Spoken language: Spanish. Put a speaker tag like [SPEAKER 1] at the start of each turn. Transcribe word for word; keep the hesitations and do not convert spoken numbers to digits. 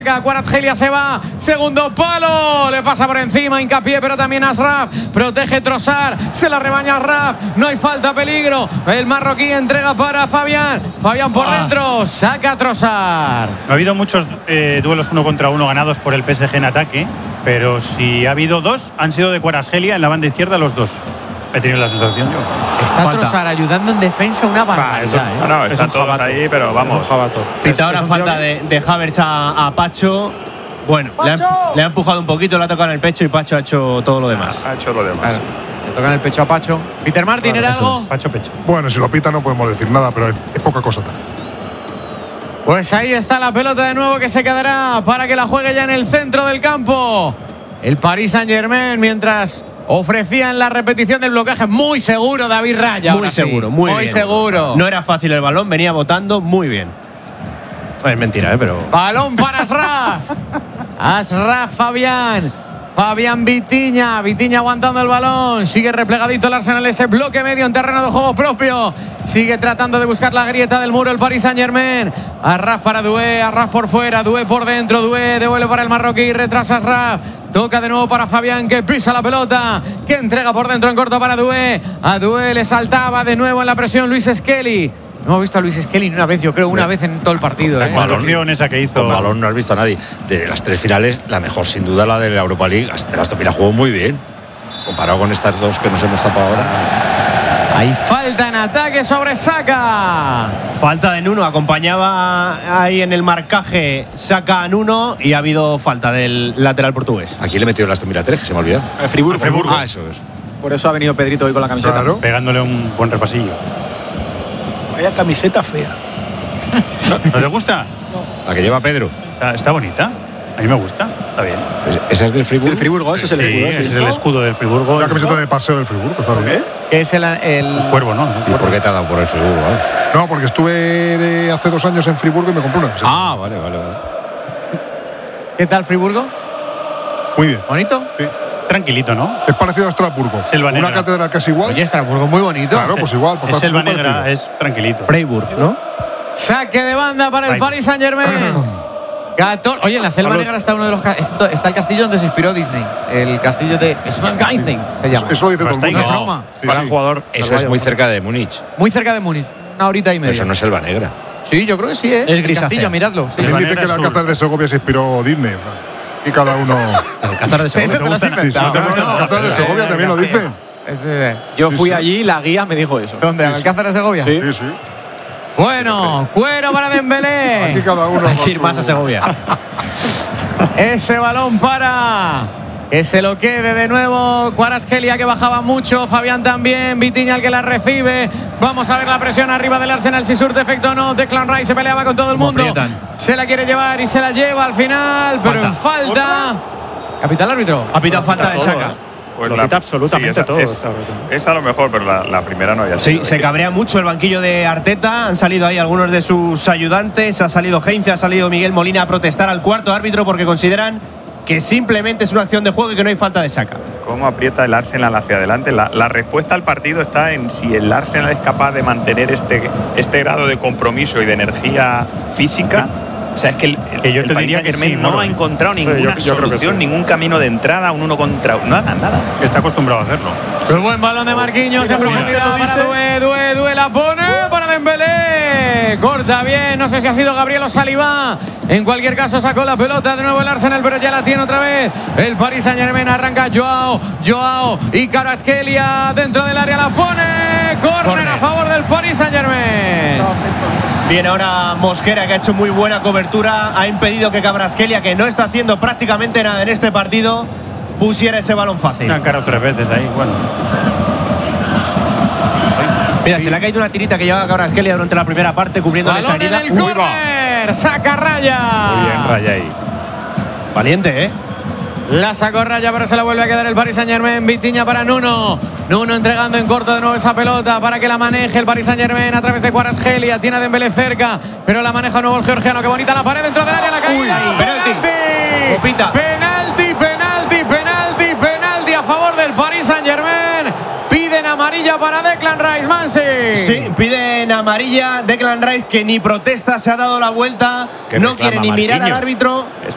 [SPEAKER 1] Kvaratskhelia se va, segundo palo, le pasa por encima, hincapié, pero también Ashraf, protege Trossard, se la rebaña Ashraf, no hay falta, peligro, el marroquí entrega para Fabián, Fabián por ah. dentro, saca a Trossard.
[SPEAKER 2] No ha habido muchos eh, duelos uno contra uno ganados por el P S G en ataque, pero si ha habido dos, han sido de Kvaratskhelia en la banda izquierda los dos. He tenido la sensación yo.
[SPEAKER 1] Está Falta. Trossard ayudando en defensa una barbaridad. ¿eh?
[SPEAKER 3] No, no, están todos jabato. ahí, pero vamos.
[SPEAKER 4] Pita ahora falta de, de Havertz a, a Pacho. Bueno, le ha, le ha empujado un poquito, le ha tocado en el pecho y Pacho ha hecho todo lo demás.
[SPEAKER 3] Ha hecho lo demás. Claro.
[SPEAKER 1] Le toca en el pecho a Pacho. Peter Martin, claro, ¿era algo?
[SPEAKER 2] Pacho, pecho.
[SPEAKER 5] Bueno, si lo pita no podemos decir nada, pero es, es poca cosa también.
[SPEAKER 1] Pues ahí está la pelota de nuevo que se quedará para que la juegue ya en el centro del campo. El Paris Saint-Germain, mientras ofrecía en la repetición del bloqueaje. Muy seguro David Raya.
[SPEAKER 4] Muy seguro, muy,
[SPEAKER 1] muy
[SPEAKER 4] bien.
[SPEAKER 1] seguro.
[SPEAKER 4] No era fácil el balón, venía botando muy bien. Es mentira, ¿eh? Pero.
[SPEAKER 1] Balón para Ashraf. Ashraf Fabián. Fabián Vitinha. Vitinha aguantando el balón. Sigue replegadito el Arsenal, ese bloque medio en terreno de juego propio. Sigue tratando de buscar la grieta del muro el Paris Saint-Germain. Ashraf para Doué. Ashraf por fuera. Doué por dentro. Doué devuelve para el marroquí. Retrasa Ashraf. Toca de nuevo para Fabián, que pisa la pelota, que entrega por dentro en corto para Doué. A Doué le saltaba de nuevo en la presión Luis Skelly. No he visto a Luis Skelly ni una vez, yo creo una vez en todo el partido.
[SPEAKER 2] La
[SPEAKER 1] ¿eh?
[SPEAKER 2] balón esa que hizo.
[SPEAKER 6] Con balón no has visto a nadie. De las tres finales, la mejor sin duda la de la Europa League. La Aston Villa jugó muy bien, comparado con estas dos que nos hemos tapado ahora.
[SPEAKER 1] Hay falta en ataque sobre Saka.
[SPEAKER 4] Falta de Nuno, acompañaba ahí en el marcaje Saka a Nuno y ha habido falta del lateral portugués.
[SPEAKER 6] Aquí le metió el Aston Villa tres, que se me ha olvidado.
[SPEAKER 7] El Friburgo.
[SPEAKER 6] Friburgo. Ah, eso es.
[SPEAKER 7] Por eso ha venido Pedrito hoy con la camiseta.
[SPEAKER 2] Claro. Pegándole un buen repasillo.
[SPEAKER 8] Vaya camiseta fea.
[SPEAKER 2] ¿No, ¿no te gusta?
[SPEAKER 6] La que lleva Pedro.
[SPEAKER 2] Está, está bonita. A mí me gusta. Está bien.
[SPEAKER 6] ¿Esa es del Friburgo?
[SPEAKER 7] El Friburgo, ese es el escudo.
[SPEAKER 2] Sí, ese es el escudo del Friburgo.
[SPEAKER 5] La camiseta de paseo del Friburgo, está bien.
[SPEAKER 1] Es el, el...
[SPEAKER 2] el cuervo, ¿no?
[SPEAKER 6] ¿Y por qué te ha dado por el Friburgo? ¿Vale?
[SPEAKER 5] No, porque estuve eh, hace dos años en Friburgo y me compré una camiseta.
[SPEAKER 6] Ah, vale, vale, vale.
[SPEAKER 1] ¿Qué tal Friburgo?
[SPEAKER 5] Muy bien.
[SPEAKER 1] ¿Bonito?
[SPEAKER 5] Sí.
[SPEAKER 2] Tranquilito, ¿no?
[SPEAKER 5] Es parecido a Estrasburgo.
[SPEAKER 2] Selva Negra.
[SPEAKER 5] Una catedral casi igual.
[SPEAKER 1] Oye, Estrasburgo muy bonito.
[SPEAKER 5] Claro, pues igual.
[SPEAKER 2] Es Selva Negra, es tranquilito.
[SPEAKER 4] Freiburg, ¿no?
[SPEAKER 1] Saque de banda para el
[SPEAKER 2] Ay.
[SPEAKER 1] Paris Saint-Germain. catorce Oye, en la Selva Negra está uno de los está el castillo donde se inspiró Disney. El castillo de Schwarzgeinstein se llama.
[SPEAKER 5] Eso lo dice todo el mundo.
[SPEAKER 1] No, broma.
[SPEAKER 5] Sí,
[SPEAKER 3] para
[SPEAKER 5] sí.
[SPEAKER 3] un jugador.
[SPEAKER 6] Eso es muy cerca de Múnich.
[SPEAKER 1] Muy cerca de Múnich. Una horita y media.
[SPEAKER 6] Eso no es Selva Negra.
[SPEAKER 1] Sí, yo creo que sí, ¿eh?
[SPEAKER 4] Es
[SPEAKER 1] el
[SPEAKER 4] grisáceo.
[SPEAKER 1] castillo, miradlo. Sí.
[SPEAKER 5] ¿Quién dice que el Alcázar de Segovia se inspiró Disney? O sea, y cada uno.
[SPEAKER 4] El Alcázar de
[SPEAKER 1] Ese te lo has
[SPEAKER 5] Sí, sí,
[SPEAKER 1] inventado.
[SPEAKER 5] ¿te gusta el Alcázar de Segovia? También lo dicen.
[SPEAKER 1] Este-
[SPEAKER 7] Yo fui allí y la guía me dijo eso.
[SPEAKER 1] ¿Dónde? ¿Al Alcázar de Segovia?
[SPEAKER 7] Sí.
[SPEAKER 5] Sí, sí.
[SPEAKER 1] Bueno, cuero para Dembélé.
[SPEAKER 5] Aquí cada uno.
[SPEAKER 4] Hay
[SPEAKER 5] con
[SPEAKER 4] que ir
[SPEAKER 5] su-
[SPEAKER 4] más a Segovia.
[SPEAKER 1] Ese balón para que se lo quede de nuevo Kvaratskhelia, que bajaba mucho, Fabián también, Vitinha el que la recibe. Vamos a ver la presión arriba del Arsenal, si surte efecto o no. Declan Rice se peleaba con todo el mundo, se la quiere llevar y se la lleva al final, pero en falta. Capital árbitro.
[SPEAKER 4] Ha pitado falta de Saka.
[SPEAKER 3] Pues
[SPEAKER 8] Lo quita absolutamente
[SPEAKER 3] esa,
[SPEAKER 8] todo,
[SPEAKER 3] Es, es a lo mejor, pero la, la primera no había
[SPEAKER 4] Sí,
[SPEAKER 3] sido.
[SPEAKER 4] se cabrea mucho el banquillo de Arteta. Han salido ahí algunos de sus ayudantes. Ha salido Heinze, ha salido Miguel Molina a protestar al cuarto árbitro porque consideran que simplemente es una acción de juego y que no hay falta de Saka.
[SPEAKER 3] ¿Cómo aprieta el Arsenal hacia adelante? La, la respuesta al partido está en si el Arsenal es capaz de mantener este, este grado de compromiso y de energía física. O sea, es que el, el,
[SPEAKER 2] Que yo te
[SPEAKER 3] el Paris
[SPEAKER 2] diría que
[SPEAKER 3] Saint-Germain
[SPEAKER 2] sí,
[SPEAKER 3] no
[SPEAKER 2] Moro.
[SPEAKER 3] ha encontrado
[SPEAKER 8] Sí,
[SPEAKER 3] ninguna
[SPEAKER 8] yo- yo creo que
[SPEAKER 3] solución,
[SPEAKER 8] sí.
[SPEAKER 3] ningún camino de entrada, un uno contra uno. Nada, nada.
[SPEAKER 2] Está acostumbrado a hacerlo.
[SPEAKER 1] El buen balón de Marquinhos en profundidad para Doué, Doué, Doué la pone para Dembélé. Corta bien, no sé si ha sido Gabriel o Saliba. En cualquier caso sacó la pelota de nuevo el Arsenal, pero ya la tiene otra vez. El Paris Saint-Germain arranca Joao, Joao y Kvaratskhelia dentro del área la pone. Córner a favor del Paris Saint-Germain.
[SPEAKER 4] Viene ahora Mosquera, que ha hecho muy buena cobertura. Ha impedido que Kvaratskhelia, que no está haciendo prácticamente nada en este partido, pusiera ese balón fácil.
[SPEAKER 2] Han cargado tres veces ahí. Bueno.
[SPEAKER 4] Mira, se le ha caído una tirita que llevaba Kvaratskhelia durante la primera parte, cubriendo esa
[SPEAKER 1] Balón en
[SPEAKER 4] herida.
[SPEAKER 1] el córner, saca Raya.
[SPEAKER 3] Muy bien, Raya ahí.
[SPEAKER 4] Valiente, ¿eh?
[SPEAKER 1] La sacó Raya, pero se la vuelve a quedar el Paris Saint-Germain. Vitinha para Nuno. Nuno entregando en corto de nuevo esa pelota para que la maneje el Paris Saint-Germain a través de Kvaratskhelia. Tiene a Dembélé cerca, pero la maneja de nuevo el georgiano. Qué bonita la pared dentro del área, la caída.
[SPEAKER 4] Uy, penalti. Copita.
[SPEAKER 1] Penalti, penalti, penalti, penalti a favor del Paris Saint-Germain. Piden amarilla para Declan Rice, Mansi.
[SPEAKER 4] Sí, piden amarilla. Declan Rice, que ni protesta, se ha dado la vuelta.
[SPEAKER 6] Que
[SPEAKER 4] No
[SPEAKER 6] reclama
[SPEAKER 4] quiere ni mirar al
[SPEAKER 6] Marquinhos.
[SPEAKER 4] árbitro.